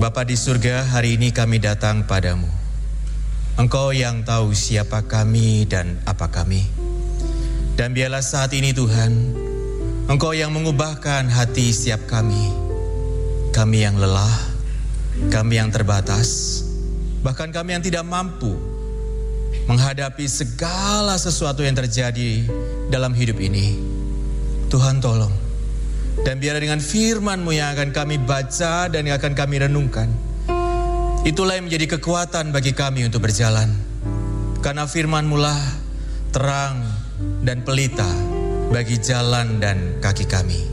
Bapa di surga, hari ini kami datang padamu. Engkau yang tahu siapa kami dan apa kami. Dan biarlah saat ini Tuhan, Engkau yang mengubahkan hati setiap kami. Kami yang lelah, kami yang terbatas, bahkan kami yang tidak mampu menghadapi segala sesuatu yang terjadi dalam hidup ini. Tuhan tolong. Dan biar dengan firman-Mu yang akan kami baca dan yang akan kami renungkan, itulah yang menjadi kekuatan bagi kami untuk berjalan. Karena firman-Mu lah terang dan pelita bagi jalan dan kaki kami.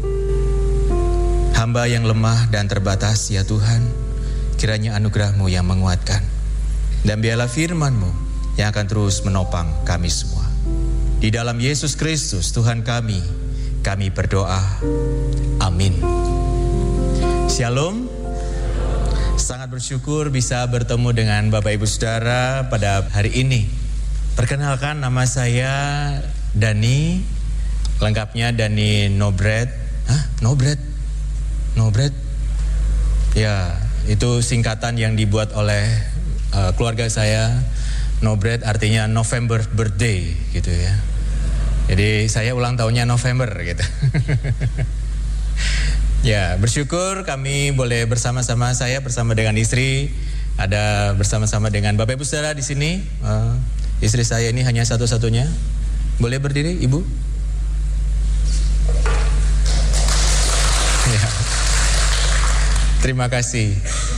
Hamba yang lemah dan terbatas ya Tuhan, kiranya anugerah-Mu yang menguatkan. Dan biarlah firman-Mu yang akan terus menopang kami semua. Di dalam Yesus Kristus Tuhan kami berdoa. Amin. Shalom. Sangat bersyukur bisa bertemu dengan Bapak Ibu Saudara pada hari ini. Perkenalkan, nama saya Dani. Lengkapnya Dani Nobret. Nobret? Ya, itu singkatan yang dibuat oleh keluarga saya. Nobret artinya November birthday gitu ya. Jadi saya ulang tahunnya November gitu. Ya, bersyukur kami boleh bersama-sama, saya bersama dengan istri, ada bersama-sama dengan Bapak Ibu Saudara di sini. Istri saya ini hanya satu-satunya. Boleh berdiri, Ibu? Ya. Terima kasih.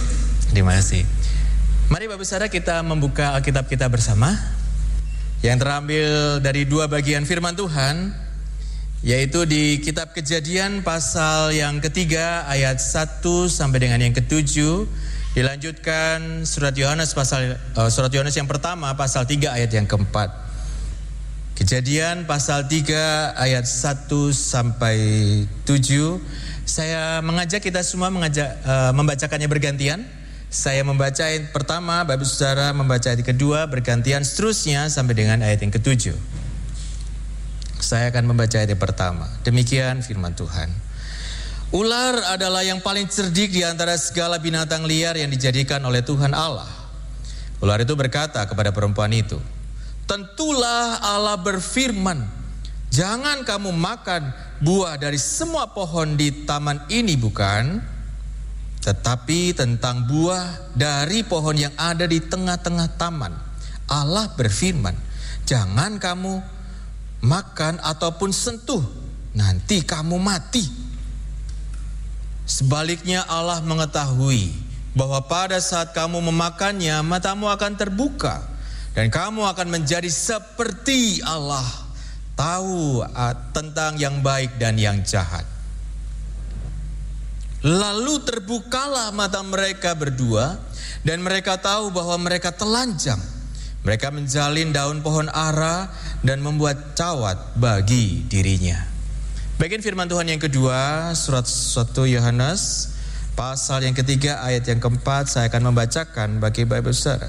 Mari Bapak Ibu Saudara kita membuka Alkitab kita bersama, yang terambil dari dua bagian firman Tuhan, yaitu di kitab Kejadian pasal yang ketiga ayat 1 sampai dengan yang ke-7. Dilanjutkan surat Yohanes yang pertama pasal 3 ayat yang ke-4. Kejadian pasal 3 ayat 1 sampai 7. Saya mengajak kita semua membacakannya bergantian. Saya membaca ayat pertama, Bapak Saudara membaca ayat kedua, bergantian seterusnya sampai dengan ayat yang ke-7. Saya akan membaca ayat pertama. Demikian firman Tuhan. Ular adalah yang paling cerdik di antara segala binatang liar yang dijadikan oleh Tuhan Allah. Ular itu berkata kepada perempuan itu, "Tentulah Allah berfirman, jangan kamu makan buah dari semua pohon di taman ini, bukan? Tetapi tentang buah dari pohon yang ada di tengah-tengah taman, Allah berfirman, jangan kamu makan ataupun sentuh, nanti kamu mati. Sebaliknya Allah mengetahui bahwa pada saat kamu memakannya, matamu akan terbuka dan kamu akan menjadi seperti Allah, tahu tentang yang baik dan yang jahat. Lalu terbukalah mata mereka berdua dan mereka tahu bahwa mereka telanjang. Mereka menjalin daun pohon ara dan membuat cawat bagi dirinya." Bagian firman Tuhan yang kedua, surat 1 Yohanes pasal yang ketiga ayat yang ke-4, saya akan membacakan bagi Bapak Ibu Saudara.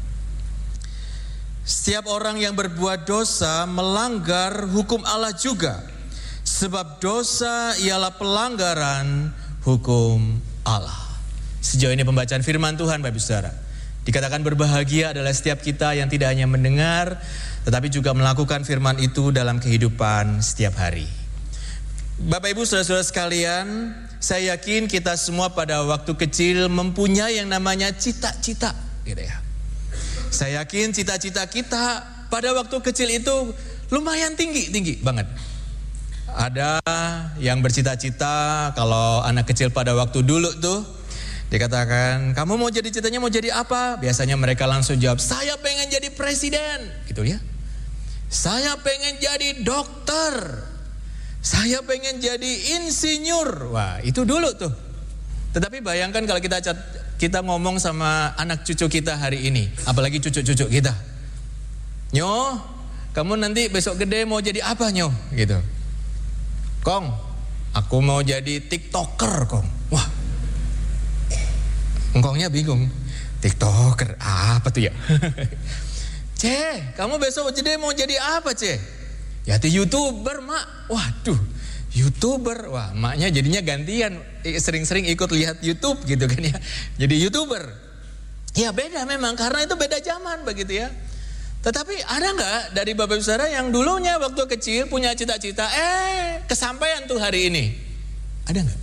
"Setiap orang yang berbuat dosa melanggar hukum Allah juga, sebab dosa ialah pelanggaran hukum Allah." Sejauh ini pembacaan firman Tuhan, Bapak Ibu Saudara. Dikatakan berbahagia adalah setiap kita yang tidak hanya mendengar, tetapi juga melakukan firman itu dalam kehidupan setiap hari. Bapak Ibu Saudara-saudara sekalian, saya yakin kita semua pada waktu kecil mempunyai yang namanya cita-cita, gitu ya. Saya yakin cita-cita kita pada waktu kecil itu lumayan tinggi banget. Ada yang bercita-cita, kalau anak kecil pada waktu dulu tuh dikatakan, "Kamu mau jadi citanya mau jadi apa?" Biasanya mereka langsung jawab, "Saya pengen jadi presiden," gitu ya. "Saya pengen jadi dokter. Saya pengen jadi insinyur." Wah, itu dulu tuh. Tetapi bayangkan kalau kita ngomong sama anak cucu kita hari ini, apalagi cucu-cucu kita. "Nyo, kamu nanti besok gede mau jadi apa, Nyo?" gitu. "Kong, aku mau jadi TikToker, Kong." Wah, engkongnya bingung. TikToker apa tuh ya? "Ce, kamu besok gede mau jadi apa, Ce?" "Ya, YouTuber, Mak." "Waduh, YouTuber. Wah, emaknya jadinya gantian, sering-sering ikut lihat YouTube gitu kan ya. Jadi YouTuber. Ya beda memang, karena itu beda zaman begitu ya. Tetapi ada nggak dari Bapak Ibu Saudara yang dulunya waktu kecil punya cita-cita, kesampaian tuh hari ini? Ada nggak?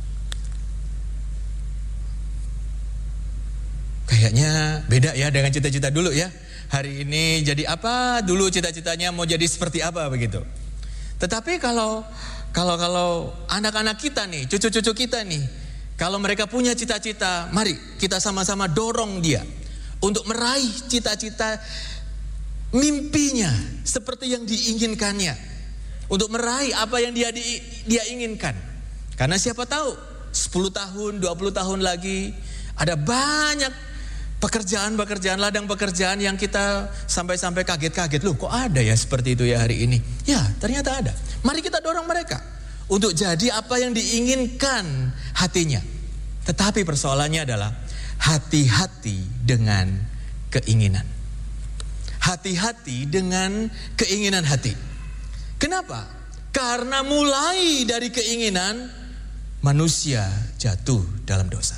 Kayaknya beda ya dengan cita-cita dulu ya. Hari ini jadi apa? Dulu cita-citanya mau jadi seperti apa begitu. Tetapi kalau anak-anak kita nih, cucu-cucu kita nih, kalau mereka punya cita-cita, mari kita sama-sama dorong dia untuk meraih cita-cita mimpinya seperti yang diinginkannya, untuk meraih apa yang dia inginkan. Karena siapa tahu 10 tahun, 20 tahun lagi ada banyak pekerjaan, ladang pekerjaan yang kita sampai-sampai kaget-kaget. Loh kok ada ya seperti itu ya hari ini? Ya ternyata ada. Mari kita dorong mereka untuk jadi apa yang diinginkan hatinya. Tetapi persoalannya adalah hati-hati dengan keinginan. Hati-hati dengan keinginan hati. Kenapa? Karena mulai dari keinginan manusia jatuh dalam dosa.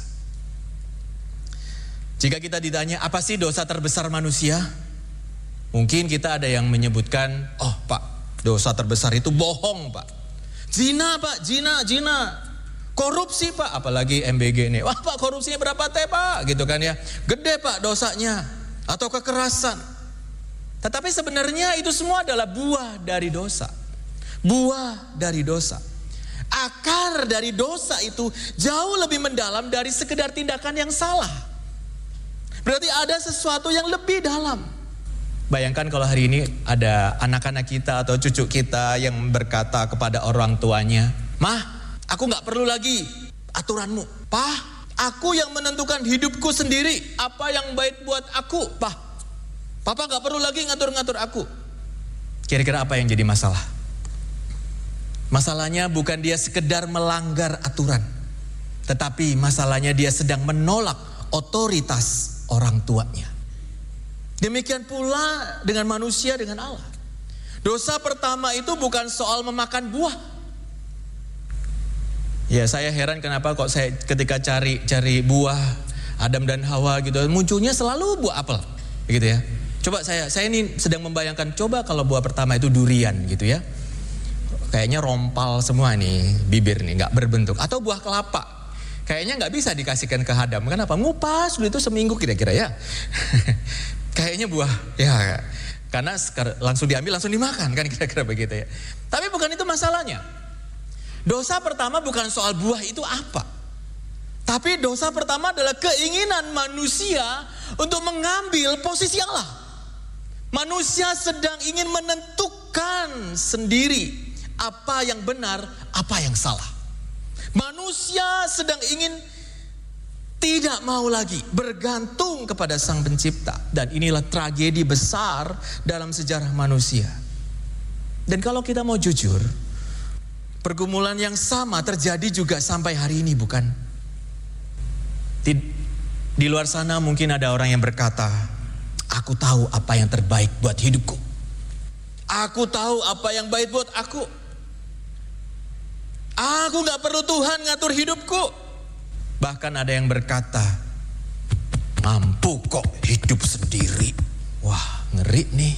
Jika kita ditanya apa sih dosa terbesar manusia? Mungkin kita ada yang menyebutkan, oh Pak, dosa terbesar itu bohong Pak. Zina Pak, zina. Korupsi Pak, apalagi MBG nih. Wah Pak, korupsinya berapa T Pak? Gitu kan ya. Gede Pak dosanya. Atau kekerasan. Tetapi sebenarnya itu semua adalah buah dari dosa. Buah dari dosa. Akar dari dosa itu jauh lebih mendalam dari sekedar tindakan yang salah. Berarti ada sesuatu yang lebih dalam. Bayangkan kalau hari ini ada anak-anak kita atau cucu kita yang berkata kepada orang tuanya, "Mah, aku gak perlu lagi aturanmu. Pah, aku yang menentukan hidupku sendiri. Apa yang baik buat aku, Pah. Papa gak perlu lagi ngatur-ngatur aku." Kira-kira apa yang jadi masalah? Masalahnya bukan dia sekedar melanggar aturan, tetapi masalahnya dia sedang menolak otoritas orang tuanya. Demikian pula dengan manusia dengan Allah. Dosa pertama itu bukan soal memakan buah. Ya saya heran kenapa kok saya ketika cari buah Adam dan Hawa gitu, munculnya selalu buah apel, begitu ya. Coba saya ini sedang membayangkan, coba kalau buah pertama itu durian gitu ya. Kayaknya rompal semua nih bibir nih, nggak berbentuk. Atau buah kelapa, kayaknya nggak bisa dikasihkan ke Adam. Kenapa? Ngupas dulu itu seminggu kira-kira ya. Kayaknya buah ya, karena langsung diambil langsung dimakan kan kira-kira begitu ya. Tapi bukan itu masalahnya. Dosa pertama bukan soal buah itu apa, tapi dosa pertama adalah keinginan manusia untuk mengambil posisi Allah. Manusia sedang ingin menentukan sendiri apa yang benar, apa yang salah. Manusia sedang ingin tidak mau lagi bergantung kepada Sang Pencipta. Dan inilah tragedi besar dalam sejarah manusia. Dan kalau kita mau jujur, pergumulan yang sama terjadi juga sampai hari ini, bukan? Di luar sana mungkin ada orang yang berkata, aku tahu apa yang terbaik buat hidupku. Aku tahu apa yang baik buat aku. Aku gak perlu Tuhan ngatur hidupku. Bahkan ada yang berkata, mampu kok hidup sendiri. Wah, ngeri nih.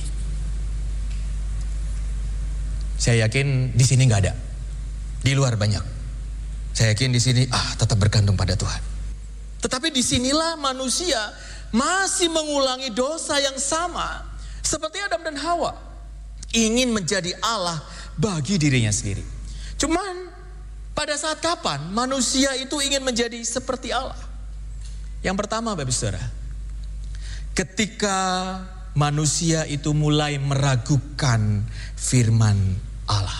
Saya yakin di sini gak ada. Di luar banyak. Saya yakin di sini tetap bergantung pada Tuhan. Tetapi disinilah manusia masih mengulangi dosa yang sama seperti Adam dan Hawa. Ingin menjadi Allah bagi dirinya sendiri. Cuman pada saat kapan manusia itu ingin menjadi seperti Allah? Yang pertama Bapak Saudara, ketika manusia itu mulai meragukan firman Allah.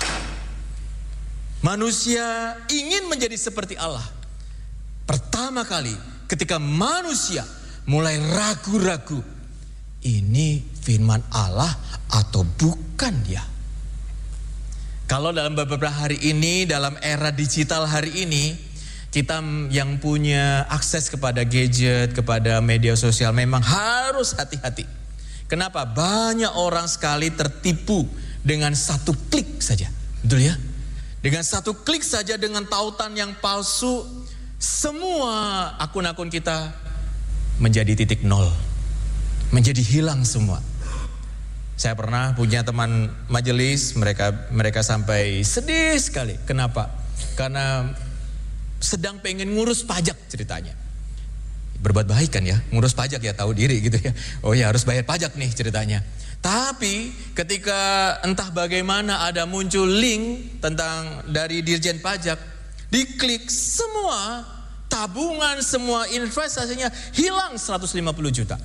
Manusia ingin menjadi seperti Allah. Pertama kali ketika manusia mulai ragu-ragu, ini firman Allah atau bukan dia? Kalau dalam beberapa hari ini, dalam era digital hari ini, kita yang punya akses kepada gadget, kepada media sosial memang harus hati-hati. Kenapa? Banyak orang sekali tertipu dengan satu klik saja. Betul ya? Dengan satu klik saja, dengan tautan yang palsu, semua akun-akun kita menjadi titik nol, menjadi hilang semua. Saya pernah punya teman majelis, mereka sampai sedih sekali. Kenapa? Karena sedang pengen ngurus pajak ceritanya. Berbuat baik kan ya, ngurus pajak ya, tahu diri gitu ya. Oh ya, harus bayar pajak nih ceritanya. Tapi ketika entah bagaimana ada muncul link tentang dari Dirjen Pajak, diklik, semua tabungan, semua investasinya hilang 150 juta.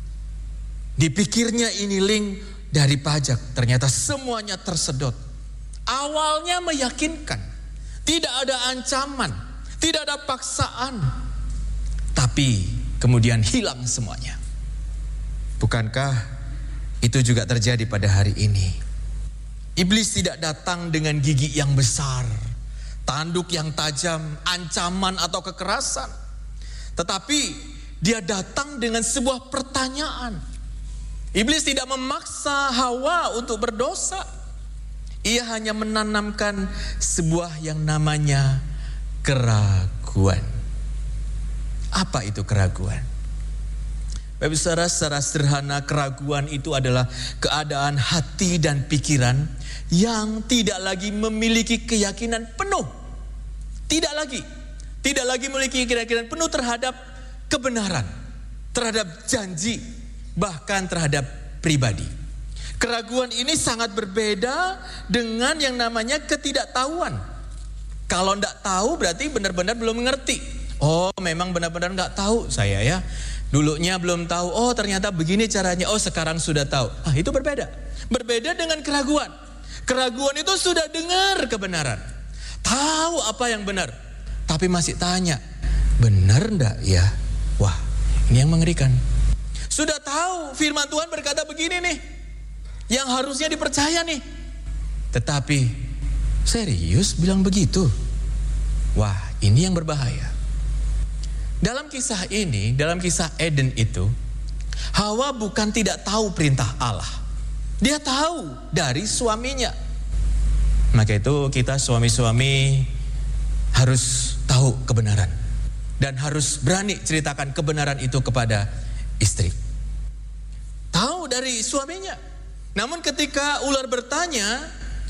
Dipikirnya ini link dari pajak, ternyata semuanya tersedot. Awalnya meyakinkan, tidak ada ancaman, tidak ada paksaan, tapi kemudian hilang semuanya. Bukankah itu juga terjadi pada hari ini? Iblis tidak datang dengan gigi yang besar, tanduk yang tajam, ancaman atau kekerasan. Tetapi dia datang dengan sebuah pertanyaan. Iblis tidak memaksa Hawa untuk berdosa. Ia hanya menanamkan sebuah yang namanya keraguan. Apa itu keraguan? Bapak saudara, secara sederhana keraguan itu adalah keadaan hati dan pikiran yang tidak lagi memiliki keyakinan penuh. Tidak lagi memiliki keyakinan penuh terhadap kebenaran, terhadap janji, bahkan terhadap pribadi. Keraguan ini sangat berbeda dengan yang namanya ketidaktahuan. Kalau tidak tahu berarti benar-benar belum mengerti. Oh, memang benar-benar nggak tahu saya ya. Dulunya belum tahu, oh ternyata begini caranya, oh sekarang sudah tahu. Itu berbeda. Berbeda dengan keraguan. Keraguan itu sudah dengar kebenaran, tahu apa yang benar, tapi masih tanya, benar enggak ya? Wah, ini yang mengerikan. Sudah tahu firman Tuhan berkata begini nih, yang harusnya dipercaya nih, tetapi serius bilang begitu. Wah, ini yang berbahaya. Dalam kisah ini, dalam kisah Eden itu, Hawa bukan tidak tahu perintah Allah. Dia tahu dari suaminya. Maka itu kita suami-suami harus tahu kebenaran. Dan harus berani ceritakan kebenaran itu kepada istri. Tahu dari suaminya. Namun ketika ular bertanya,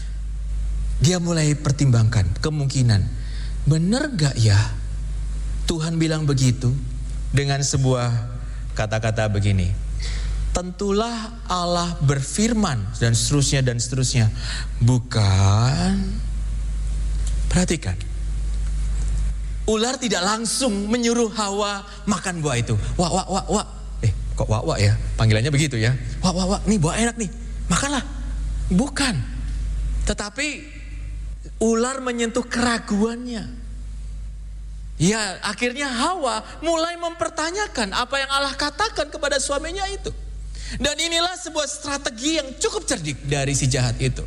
dia mulai pertimbangkan kemungkinan. Benar gak ya Tuhan bilang begitu, dengan sebuah kata-kata begini, tentulah Allah berfirman, dan seterusnya. Bukan. Perhatikan, ular tidak langsung menyuruh Hawa makan buah itu. Wah. Kok wak ya, panggilannya begitu ya. Wak, nih buah enak nih, makanlah. Bukan. Tetapi ular menyentuh keraguannya. Ya, akhirnya Hawa mulai mempertanyakan apa yang Allah katakan kepada suaminya itu. Dan inilah sebuah strategi yang cukup cerdik dari si jahat itu.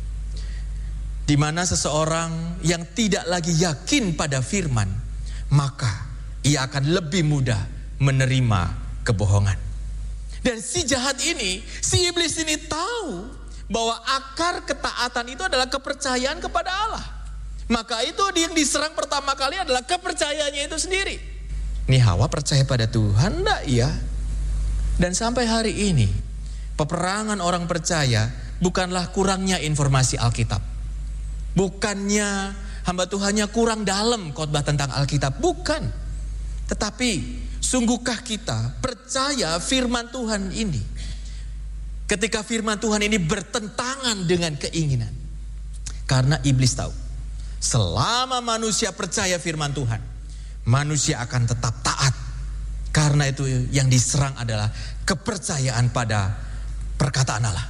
Di mana seseorang yang tidak lagi yakin pada firman, maka ia akan lebih mudah menerima kebohongan. Dan si jahat ini, si iblis ini tahu bahwa akar ketaatan itu adalah kepercayaan kepada Allah. Maka itu yang diserang pertama kali adalah kepercayaannya itu sendiri. Ini Hawa percaya pada Tuhan enggak ya? Dan sampai hari ini peperangan orang percaya bukanlah kurangnya informasi Alkitab. Bukannya hamba Tuhannya kurang dalam khotbah tentang Alkitab, bukan. Tetapi sungguhkah kita percaya firman Tuhan ini? Ketika firman Tuhan ini bertentangan dengan keinginan. Karena iblis tahu, selama manusia percaya firman Tuhan, manusia akan tetap taat. Karena itu yang diserang adalah kepercayaan pada perkataan Allah.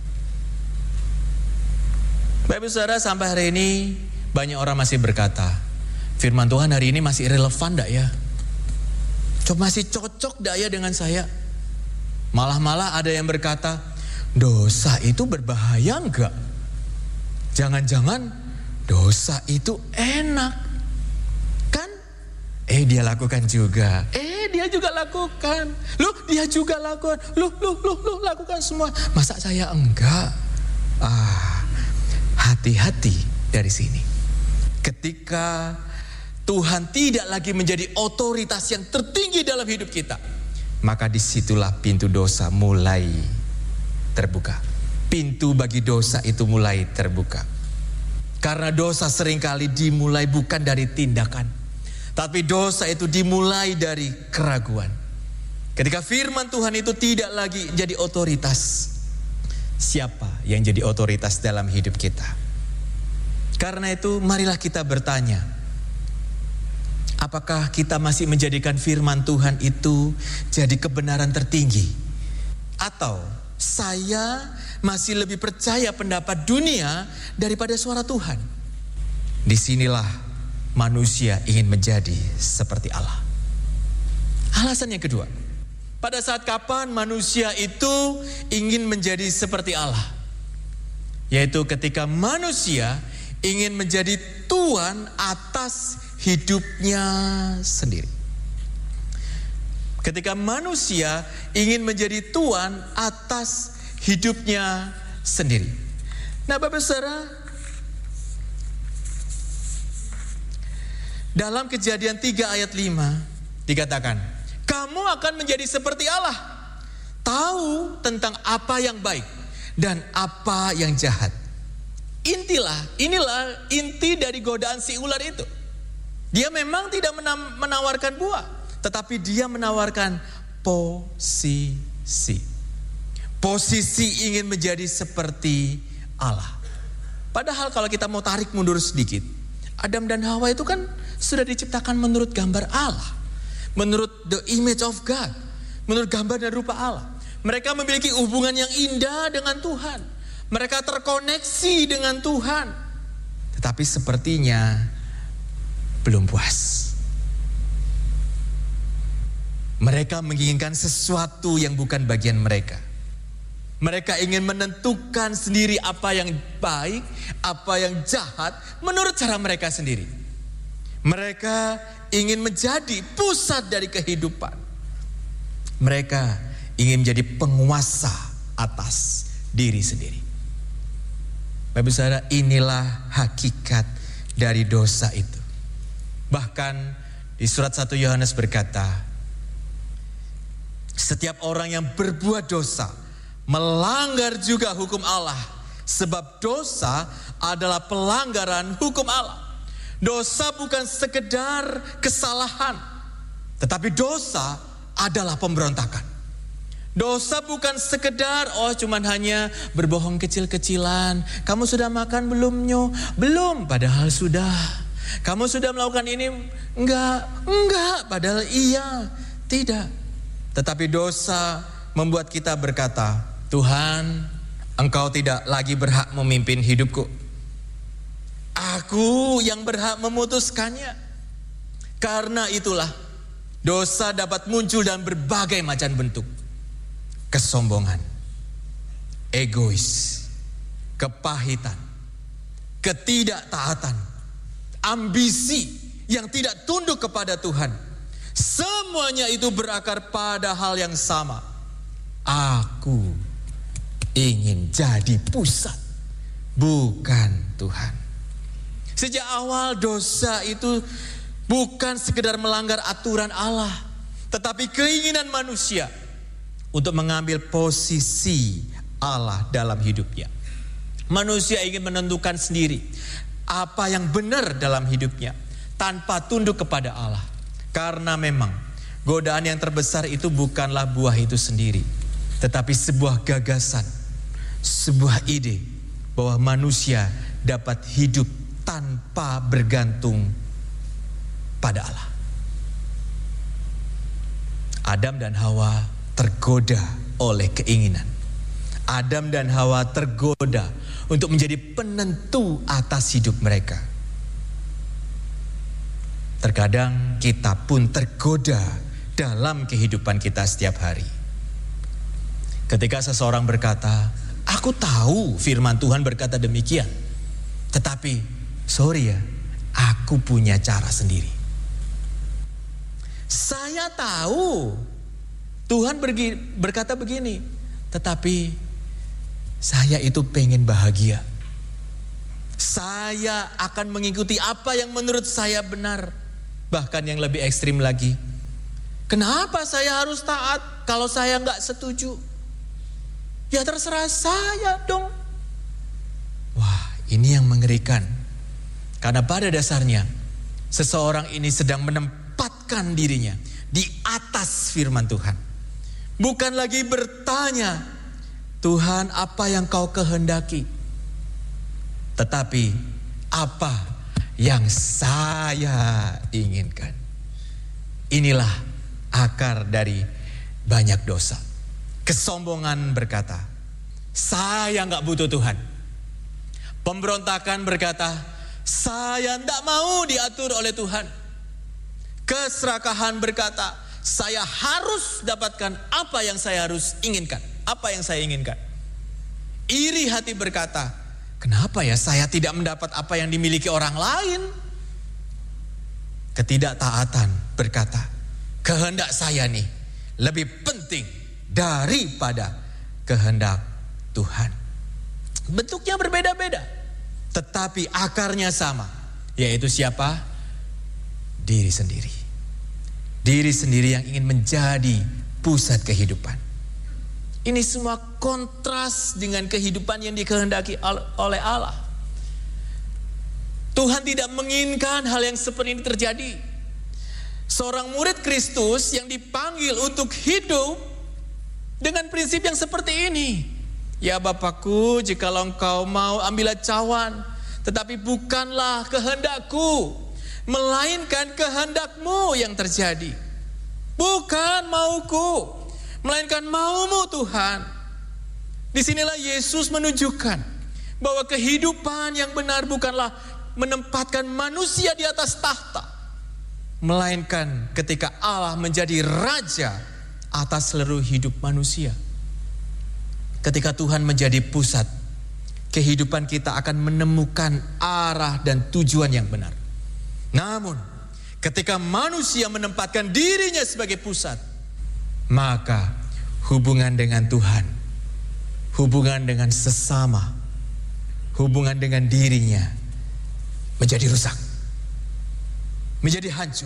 Bapak saudara, sampai hari ini banyak orang masih berkata, firman Tuhan hari ini masih relevan enggak ya? Masih cocok enggak ya dengan saya? Malah ada yang berkata, dosa itu berbahaya enggak? Jangan-jangan dosa itu enak kan? Dia lakukan juga. Dia juga lakukan. Dia juga lakukan. Lakukan semua. Masa saya enggak? Hati-hati dari sini. Ketika Tuhan tidak lagi menjadi otoritas yang tertinggi dalam hidup kita, maka disitulah pintu dosa mulai terbuka. Pintu bagi dosa itu mulai terbuka. Karena dosa seringkali dimulai bukan dari tindakan, tapi dosa itu dimulai dari keraguan. Ketika firman Tuhan itu tidak lagi jadi otoritas, siapa yang jadi otoritas dalam hidup kita? Karena itu marilah kita bertanya, apakah kita masih menjadikan firman Tuhan itu jadi kebenaran tertinggi? Atau saya masih lebih percaya pendapat dunia daripada suara Tuhan? Disinilah manusia ingin menjadi seperti Allah. Alasan yang kedua, pada saat kapan manusia itu ingin menjadi seperti Allah? Yaitu ketika manusia ingin menjadi tuan atas hidupnya sendiri. Ketika manusia ingin menjadi tuan atas hidupnya sendiri. Nah, Bapak Saudara, dalam Kejadian 3 ayat 5 dikatakan, kamu akan menjadi seperti Allah, tahu tentang apa yang baik dan apa yang jahat. Inilah inti dari godaan si ular itu. Dia memang tidak menawarkan buah, tetapi dia menawarkan posisi. Posisi ingin menjadi seperti Allah. Padahal kalau kita mau tarik mundur sedikit, Adam dan Hawa itu kan sudah diciptakan menurut gambar Allah, menurut the image of God, menurut gambar dan rupa Allah. Mereka memiliki hubungan yang indah dengan Tuhan. Mereka terkoneksi dengan Tuhan. Tetapi sepertinya belum puas. Mereka menginginkan sesuatu yang bukan bagian mereka. Mereka ingin menentukan sendiri apa yang baik, apa yang jahat menurut cara mereka sendiri. Mereka ingin menjadi pusat dari kehidupan. Mereka ingin menjadi penguasa atas diri sendiri. Bapak Saudara, inilah hakikat dari dosa itu. Bahkan di surat 1 Yohanes berkata, setiap orang yang berbuat dosa melanggar juga hukum Allah, sebab dosa adalah pelanggaran hukum Allah. Dosa bukan sekedar kesalahan, tetapi dosa adalah pemberontakan. Dosa bukan sekedar cuman hanya berbohong kecil-kecilan. Kamu sudah makan belum nyo? Belum, padahal sudah. Kamu sudah melakukan ini? Enggak, padahal iya. Tidak. Tetapi dosa membuat kita berkata, Tuhan, Engkau tidak lagi berhak memimpin hidupku. Aku yang berhak memutuskannya. Karena itulah dosa dapat muncul dalam berbagai macam bentuk. Kesombongan, egois, kepahitan, ketidaktaatan, ambisi yang tidak tunduk kepada Tuhan. Semuanya itu berakar pada hal yang sama. Aku ingin jadi pusat, bukan Tuhan. Sejak awal dosa itu bukan sekedar melanggar aturan Allah, tetapi keinginan manusia untuk mengambil posisi Allah dalam hidupnya. Manusia ingin menentukan sendiri apa yang benar dalam hidupnya tanpa tunduk kepada Allah. Karena memang godaan yang terbesar itu bukanlah buah itu sendiri, tetapi sebuah gagasan, sebuah ide bahwa manusia dapat hidup tanpa bergantung pada Allah. Adam dan Hawa tergoda oleh keinginan. Adam dan Hawa tergoda untuk menjadi penentu atas hidup mereka. Terkadang kita pun tergoda dalam kehidupan kita setiap hari. Ketika seseorang berkata, aku tahu firman Tuhan berkata demikian, tetapi sorry ya, aku punya cara sendiri. Saya tahu Tuhan berkata begini, tetapi saya itu pengen bahagia. Saya akan mengikuti apa yang menurut saya benar. Bahkan yang lebih ekstrim lagi, kenapa saya harus taat kalau saya nggak setuju? Ya terserah saya dong. Wah, ini yang mengerikan. Karena pada dasarnya seseorang ini sedang menempatkan dirinya di atas firman Tuhan. Bukan lagi bertanya, Tuhan apa yang kau kehendaki? Tetapi apa yang saya inginkan. Inilah akar dari banyak dosa. Kesombongan berkata, saya gak butuh Tuhan. Pemberontakan berkata, saya tidak mau diatur oleh Tuhan. Keserakahan berkata, saya harus dapatkan apa yang saya harus inginkan. Apa yang saya inginkan. Iri hati berkata, kenapa ya saya tidak mendapat apa yang dimiliki orang lain? Ketidaktaatan berkata, kehendak saya nih lebih penting daripada kehendak Tuhan. Bentuknya berbeda-beda, tetapi akarnya sama, yaitu siapa? Diri sendiri. Diri sendiri yang ingin menjadi pusat kehidupan. Ini semua kontras dengan kehidupan yang dikehendaki oleh Allah. Tuhan tidak menginginkan hal yang seperti ini terjadi. Seorang murid Kristus yang dipanggil untuk hidup dengan prinsip yang seperti ini. Ya Bapakku, jikalau engkau mau ambillah cawan, tetapi bukanlah kehendakku, melainkan kehendakmu yang terjadi. Bukan mauku, melainkan maumu Tuhan. Disinilah Yesus menunjukkan bahwa kehidupan yang benar bukanlah menempatkan manusia di atas tahta, melainkan ketika Allah menjadi raja atas seluruh hidup manusia. Ketika Tuhan menjadi pusat, kehidupan kita akan menemukan arah dan tujuan yang benar. Namun ketika manusia menempatkan dirinya sebagai pusat, maka hubungan dengan Tuhan, hubungan dengan sesama, hubungan dengan dirinya menjadi rusak, menjadi hancur.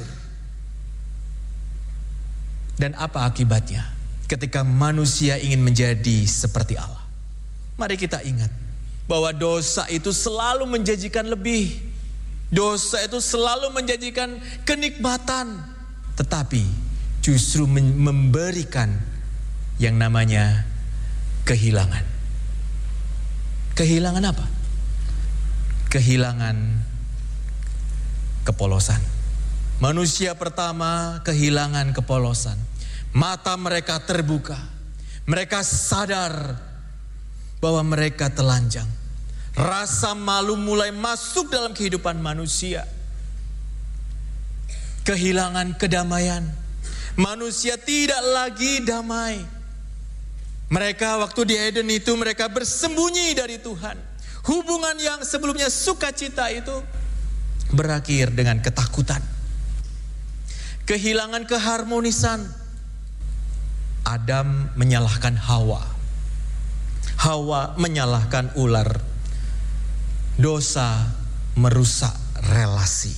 Dan apa akibatnya ketika manusia ingin menjadi seperti Allah? Mari kita ingat bahwa dosa itu selalu menjanjikan lebih. Dosa itu selalu menjanjikan kenikmatan, tetapi justru memberikan yang namanya kehilangan. Kehilangan apa? Kehilangan kepolosan. Manusia pertama kehilangan kepolosan. Mata mereka terbuka. Mereka sadar bahwa mereka telanjang. Rasa malu mulai masuk dalam kehidupan manusia. Kehilangan kedamaian. Manusia tidak lagi damai. Mereka waktu di Eden itu mereka bersembunyi dari Tuhan. Hubungan yang sebelumnya sukacita itu berakhir dengan ketakutan. Kehilangan keharmonisan. Adam menyalahkan Hawa. Hawa menyalahkan ular. Dosa merusak relasi.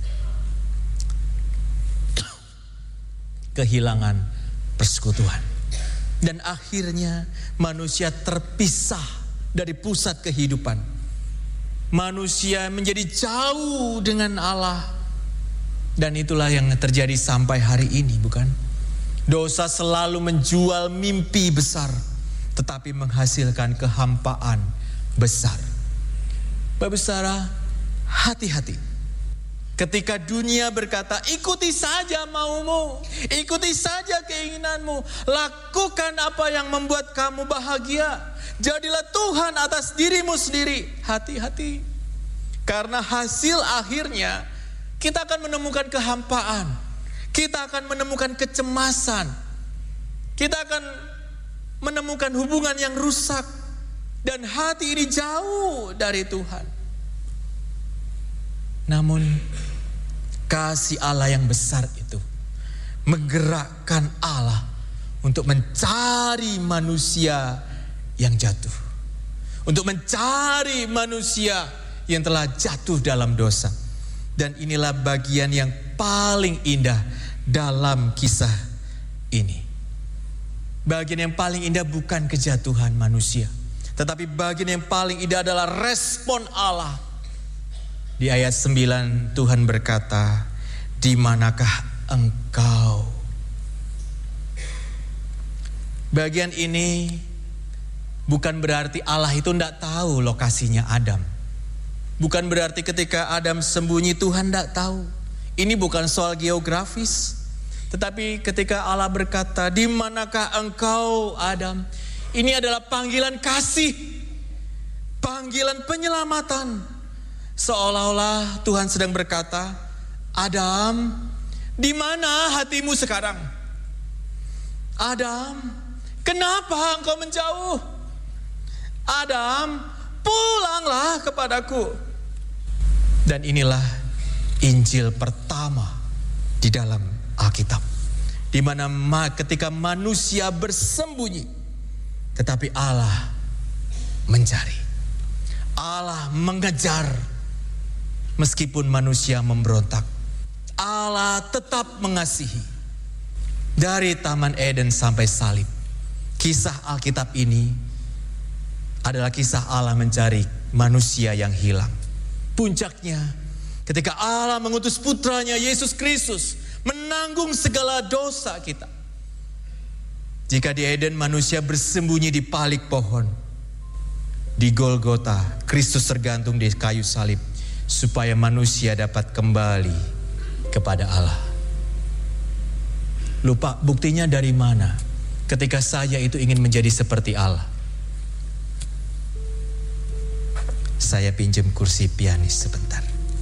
Kehilangan persekutuan. Dan akhirnya manusia terpisah dari pusat kehidupan. Manusia menjadi jauh dengan Allah. Dan itulah yang terjadi sampai hari ini, bukan? Dosa selalu menjual mimpi besar, tetapi menghasilkan kehampaan besar. Bapak saudara, hati-hati. Ketika dunia berkata, ikuti saja maumu, ikuti saja keinginanmu, lakukan apa yang membuat kamu bahagia, jadilah Tuhan atas dirimu sendiri. Hati-hati. Karena hasil akhirnya kita akan menemukan kehampaan, kita akan menemukan kecemasan, kita akan menemukan hubungan yang rusak, dan hati ini jauh dari Tuhan. Namun kasih Allah yang besar itu menggerakkan Allah untuk mencari manusia yang jatuh, untuk mencari manusia yang telah jatuh dalam dosa. Dan inilah bagian yang paling indah dalam kisah ini. Bagian yang paling indah bukan kejatuhan manusia, tetapi bagian yang paling indah adalah respon Allah. Di ayat 9 Tuhan berkata, "Di manakah engkau?" Bagian ini bukan berarti Allah itu tidak tahu lokasinya Adam. Bukan berarti ketika Adam sembunyi Tuhan tidak tahu. Ini bukan soal geografis. Tetapi ketika Allah berkata, "Di manakah engkau, Adam?" Ini adalah panggilan kasih, panggilan penyelamatan. Seolah-olah Tuhan sedang berkata, "Adam, di mana hatimu sekarang? Adam, kenapa engkau menjauh? Adam, pulanglah kepadaku." Dan inilah Injil pertama di dalam Alkitab, di mana ketika manusia bersembunyi, tetapi Allah mencari, Allah mengejar. Meskipun manusia memberontak, Allah tetap mengasihi. Dari Taman Eden sampai salib, kisah Alkitab ini adalah kisah Allah mencari manusia yang hilang. Puncaknya ketika Allah mengutus putranya Yesus Kristus menanggung segala dosa kita. Jika di Eden manusia bersembunyi di balik pohon, di Golgota Kristus tergantung di kayu salib supaya manusia dapat kembali kepada Allah. Lupa buktinya dari mana? Ketika saya itu ingin menjadi seperti Allah. Saya pinjam kursi pianis sebentar.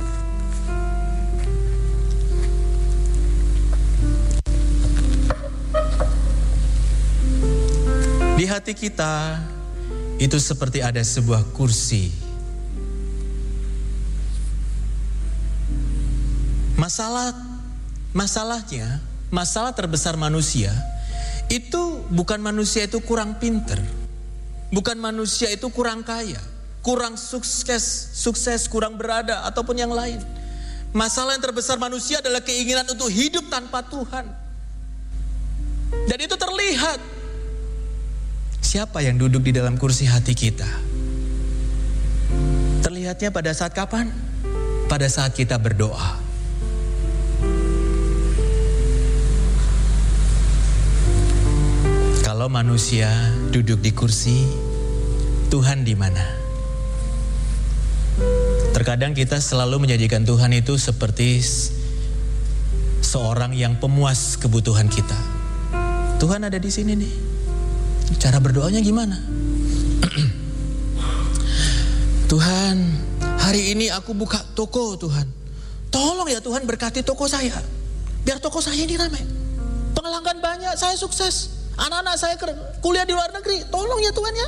Di hati kita itu seperti ada sebuah kursi. Masalah terbesar manusia itu bukan manusia itu kurang pinter, bukan manusia itu kurang kaya, kurang sukses, kurang berada ataupun yang lain. Masalah yang terbesar manusia adalah keinginan untuk hidup tanpa Tuhan. Dan itu terlihat. Siapa yang duduk di dalam kursi hati kita? Terlihatnya pada saat kapan? Pada saat kita berdoa. Kalau manusia duduk di kursi, Tuhan di mana? Terkadang kita selalu menjadikan Tuhan itu seperti seorang yang pemuas kebutuhan kita. Tuhan ada di sini nih. Cara berdoanya gimana? Tuhan, hari ini aku buka toko Tuhan. Tolong ya Tuhan berkati toko saya. Biar toko saya ini ramai. Pelanggan banyak, saya sukses. Anak-anak saya kuliah di luar negeri. Tolong ya Tuhan ya.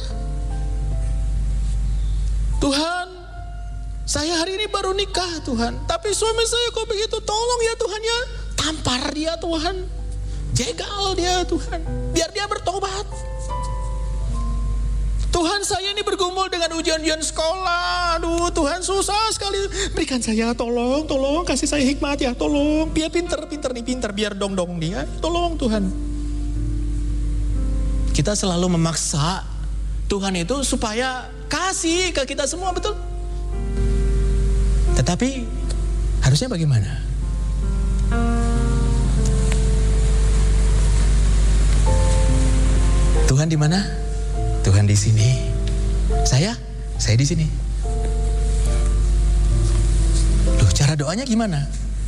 Tuhan, saya hari ini baru nikah Tuhan. Tapi suami saya kok begitu. Tolong ya Tuhan ya. Tampar dia Tuhan. Jegal dia Tuhan. Biar dia bertobat. Tuhan, saya ini bergumul dengan ujian-ujian sekolah. Aduh Tuhan, susah sekali. Berikan saya, tolong kasih saya hikmat ya, tolong. Biar pinter biar dong dia. Tolong Tuhan. Kita selalu memaksa Tuhan itu supaya kasih ke kita semua, betul? Tetapi harusnya bagaimana? Tuhan di mana? Tuhan di sini. Saya di sini. Loh, cara doanya gimana?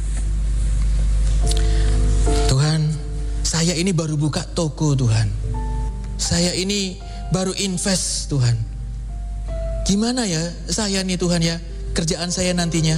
Tuhan, saya ini baru buka toko Tuhan. Saya ini baru invest Tuhan. Gimana ya saya nih Tuhan ya, kerjaan saya nantinya?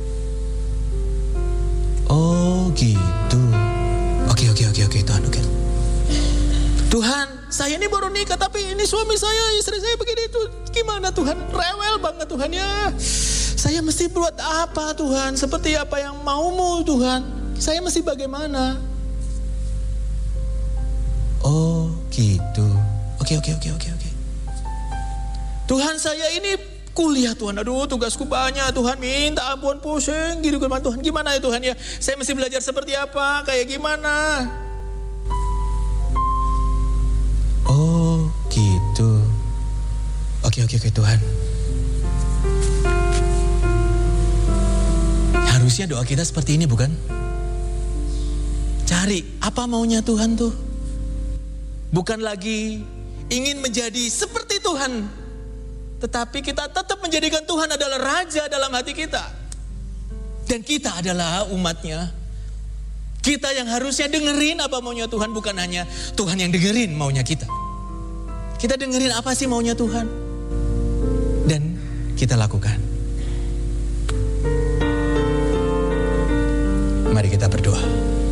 Oh gitu. Oke Tuhan, oke. Tuhan, saya ini baru nikah tapi ini suami saya, istri saya begini itu. Gimana Tuhan? Rewel banget Tuhan ya. Saya mesti buat apa Tuhan? Seperti apa yang maumu Tuhan? Saya mesti bagaimana? Oh gitu. Oke. Tuhan, saya ini Kuliah Tuhan, aduh tugasku banyak Tuhan, minta ampun, pusing gitu kan Tuhan. Gimana ya Tuhan ya, saya mesti belajar seperti apa, kayak gimana? Oh gitu. Oke Tuhan. Harusnya doa kita seperti ini bukan? Cari apa maunya Tuhan tuh. Bukan lagi ingin menjadi seperti Tuhan, tetapi kita tetap menjadikan Tuhan adalah Raja dalam hati kita. Dan kita adalah umatnya. Kita yang harusnya dengerin apa maunya Tuhan, bukan hanya Tuhan yang dengerin maunya kita. Kita dengerin apa sih maunya Tuhan, dan kita lakukan. Mari kita berdoa.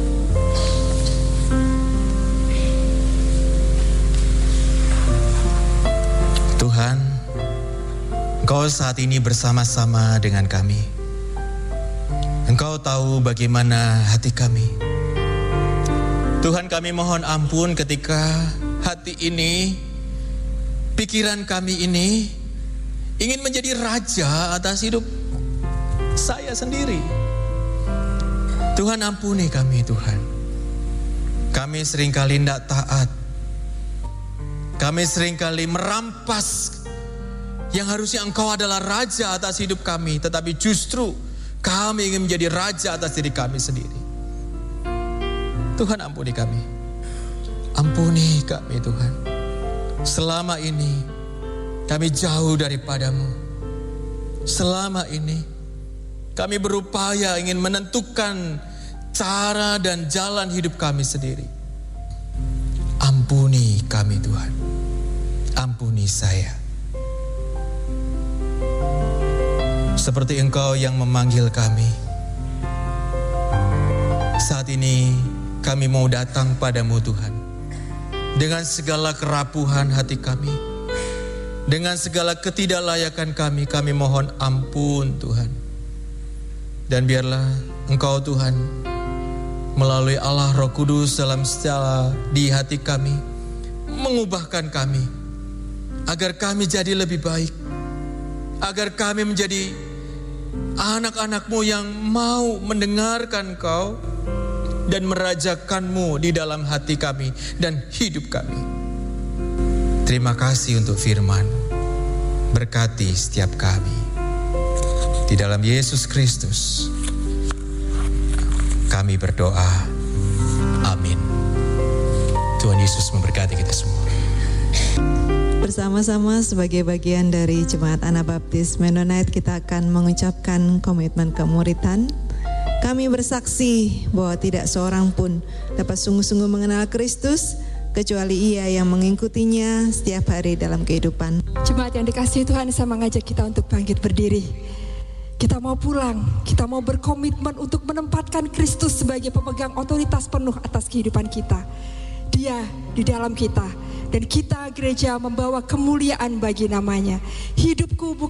Tuhan, Engkau saat ini bersama-sama dengan kami. Engkau tahu bagaimana hati kami. Tuhan, kami mohon ampun ketika hati ini, pikiran kami ini ingin menjadi raja atas hidup saya sendiri. Tuhan, ampuni kami Tuhan. Kami seringkali tidak taat. Kami seringkali merampas yang harusnya Engkau adalah raja atas hidup kami, tetapi justru kami ingin menjadi raja atas diri kami sendiri. Tuhan, ampuni kami. Ampuni kami Tuhan. Selama ini kami jauh daripadamu. Selama ini kami berupaya ingin menentukan cara dan jalan hidup kami sendiri. Ampuni kami Tuhan. Ampuni saya. Seperti Engkau yang memanggil kami. Saat ini kami mau datang padamu Tuhan. Dengan segala kerapuhan hati kami. Dengan segala ketidaklayakan kami mohon ampun Tuhan. Dan biarlah Engkau Tuhan melalui Allah Roh Kudus dalam secara di hati kami, mengubahkan kami, agar kami jadi lebih baik, agar kami menjadi anak-anak-Mu yang mau mendengarkan Kau dan merajakan-Mu di dalam hati kami dan hidup kami. Terima kasih untuk firman. Berkati setiap kami. Di dalam Yesus Kristus kami berdoa. Amin. Tuhan Yesus memberkati kita semua. Bersama-sama sebagai bagian dari Jemaat Anabaptis Mennonite, kita akan mengucapkan komitmen kemuritan. Kami bersaksi bahwa tidak seorang pun dapat sungguh-sungguh mengenal Kristus kecuali ia yang mengikutinya setiap hari dalam kehidupan. Jemaat yang dikasihi Tuhan, saya mengajak kita untuk bangkit berdiri. Kita mau pulang, kita mau berkomitmen untuk menempatkan Kristus sebagai pemegang otoritas penuh atas kehidupan kita. Dia di dalam kita, dan kita gereja membawa kemuliaan bagi namanya. Hidupku bukan